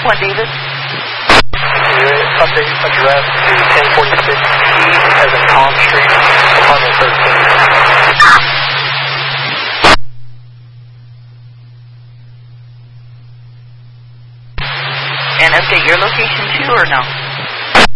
1 David. Update address to 1046 as in Palm Street, apartment 13. And update your location too, or no?